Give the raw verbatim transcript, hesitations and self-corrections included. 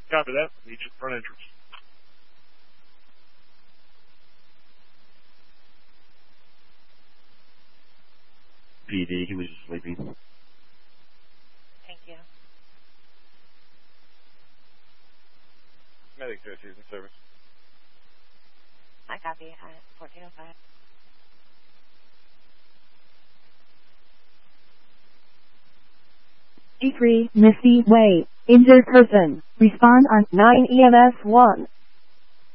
Copy that. Meet you at the front entrance. P D, he was just sleeping. Thank you. Medic to in service. I copy at fourteen oh five. E three, Misty Way. Injured person. Respond on nine E M S one.